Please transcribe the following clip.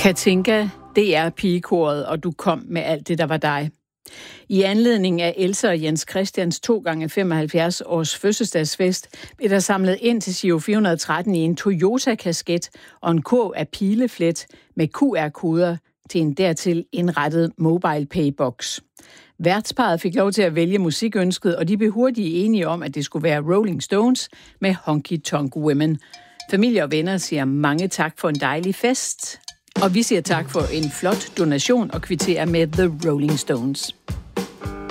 Katinka, det er pigekoret, og du kom med alt det, der var dig. I anledning af Else og Jens Christians 2x75 års fødselsdagsfest blev der samlet ind til Giro 413 i en Toyota-kasket og en kurv af pileflet med QR-koder til en dertil indrettet mobile paybox. Værtsparret fik lov til at vælge musikønsket, og de blev hurtigt enige om, at det skulle være Rolling Stones med Honky Tonk Women. Familie og venner siger mange tak for en dejlig fest, og vi siger tak for en flot donation og kvitterer med The Rolling Stones.